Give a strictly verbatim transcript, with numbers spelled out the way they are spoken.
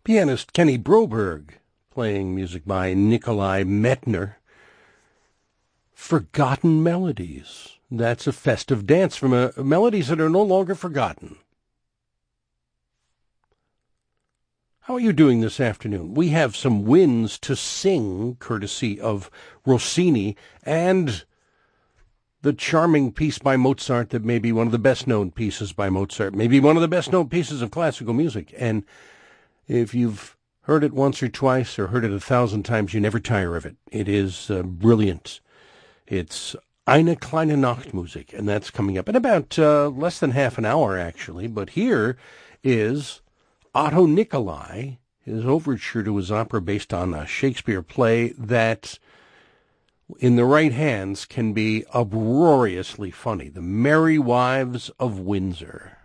Pianist Kenny Broberg playing music by Nikolai Metner. Forgotten Melodies. That's a festive dance from a, melodies that are no longer forgotten. How are you doing this afternoon? We have some winds to sing, courtesy of Rossini, and the charming piece by Mozart that may be one of the best-known pieces by Mozart, maybe one of the best-known pieces of classical music. And if you've heard it once or twice or heard it a thousand times, you never tire of it. It is uh, brilliant. It's Eine kleine Nachtmusik, and that's coming up in about uh, less than half an hour, actually. But here is Otto Nicolai, his overture to his opera based on a Shakespeare play that, in the right hands, can be uproariously funny. The Merry Wives of Windsor.